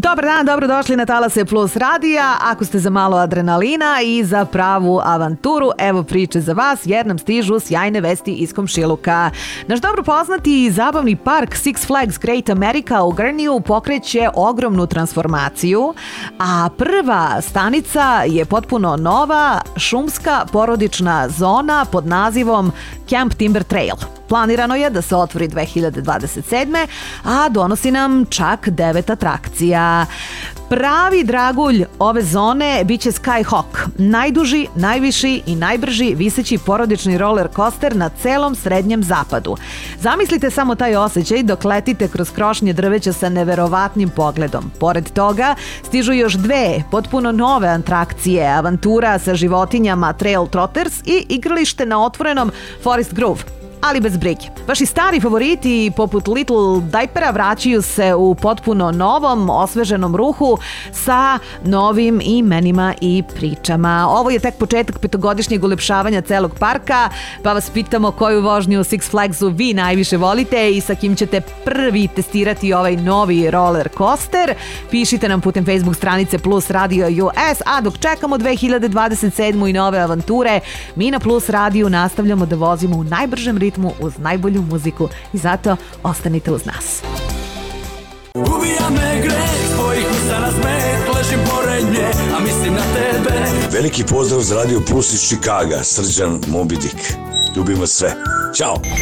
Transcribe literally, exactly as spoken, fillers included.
Dobar dan, dobrodošli na Talase Plus radija. Ako ste za malo adrenalina i za pravu avanturu, evo priče za vas jer nam stižu sjajne vesti iz komšiluka. Naš dobro poznati zabavni park Six Flags Great America u Grniju pokreće ogromnu transformaciju, a prva stanica je potpuno nova, šumska porodična zona pod nazivom Camp Timber Trail. Planirano je da se otvori dve hiljade dvadeset sedme. a donosi nam čak devet atrakcija. Pravi dragulj ove zone biće Skyhawk, najduži, najviši i najbrži viseći porodični roller coaster na celom srednjem zapadu. Zamislite samo taj osjećaj dok letite kroz krošnje drveća sa neverovatnim pogledom. Pored toga stižu još dve potpuno nove atrakcije, avantura sa životinjama Trail Trotters i igralište na otvorenom Forest Grove. Ali bez brige. Vaši stari favoriti poput Little Dipera vraćaju se u potpuno novom, osveženom ruhu sa novim imenima i pričama. Ovo je tek početak petogodišnjeg ulepšavanja celog parka, pa vas pitamo koju vožnju u Six Flagsu vi najviše volite i sa kim ćete prvi testirati ovaj novi roller coaster. Pišite nam putem Facebook stranice Plus Radio U S, a dok čekamo dve hiljade dvadeset sedmu. i nove avanture, mi na Plus Radiju nastavljamo da vozimo u najbržem ritmu uz najbolju muziku i zato ostanite uz nas. Ubija me greh, tvojih usta na smeh, ležim pored nje, a mislim na tebe. Veliki pozdrav za Radio Plus iz Čikaga, Srđan Moby Dick. Ljubim vas sve. Ćao!